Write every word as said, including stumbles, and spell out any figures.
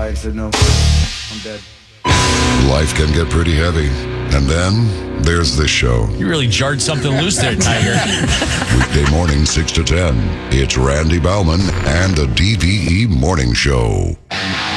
and said, no, I'm dead. Life can get pretty heavy. And then there's this show. You really jarred something loose there, Tiger. Weekday morning, six to ten. It's Randy Bauman and the D V E Morning Show.